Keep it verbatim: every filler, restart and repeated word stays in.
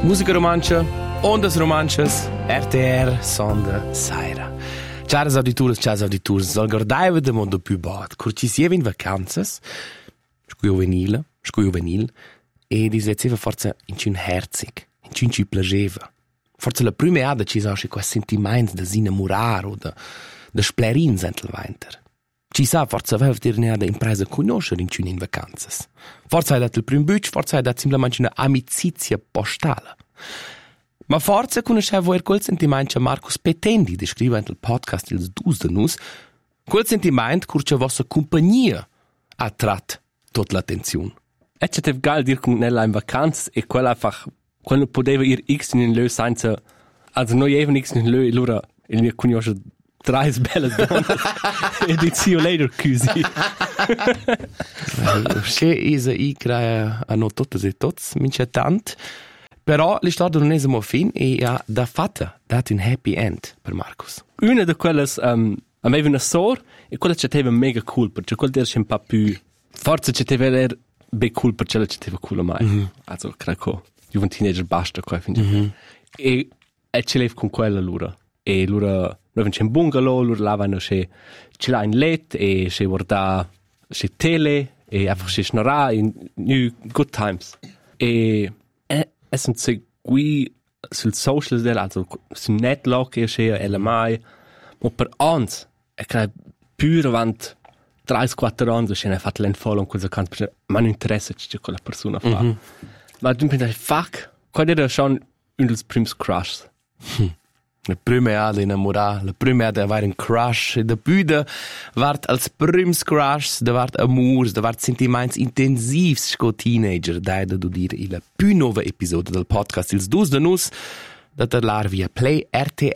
Musica romancia, ondas romanchas, R T R, sonda, saira. Caras auditores, caras auditores, sol gordaiva de mondo più bad. Curci sieva in vacanzas, scu juvenile, scu juvenil, e diseceva forza in cin herzig, in cin ci plageva. Forza la prima ada ci sa quei sentiments da s'innamorar o da, da splerins entel veinter. Ci sa forza aveva dir ne ada impresa conoscere in cin in vacanzas. Forza hai dat il prim bütg, forza hai dat simplement una amicizia postale. Ma forza conoscevo er quel sentiment che Marcus Petendi descrive nel podcast ils dus de nus, quel sentiment curce vostra compagnia ha trat tot l'attenzione. E c'è tev gal dir con nella in vacanze e quella einfach quando poteva ir x in lö senza also noi even x in lö lura il mio conosce tre belle donne e di zio later così. Che is i crea a no totes e tots mince tant. Però l'storia non è mo fin e ha da fatta dat un happy end per Marcus. Una di quelle um, aveva una sor e quella c'è teva mega cool perché quella era un po' più forse c'è teva era be cool perché la c'è teva cool mai. Mm-hmm. Also credo io un teenager basta qua fin mm-hmm. e e ce l'ave con quella lura e lura noi c'è un bungalow lura lavano c'è ce l'ha in let e c'è guarda c'è tele e einfach c'è snora in new good times e es sind segui sul social del also sul netlog e c'è L M I ma per ons e credo pure avant tre quattro anni c'è ne fatto l'enfollow cosa can ma non interessa c'è quella persona fa mm-hmm. ma tu pensi fuck qual era schon un dels prims crush hm. La prima ad innamorar, la prima ad avere un crush, e da püda vart als prims crush, da vart amors, da vart sentiments intensivs sco teenager, da da du dir il più nova episodio del podcast ils dus de nus, da te lar via Play R T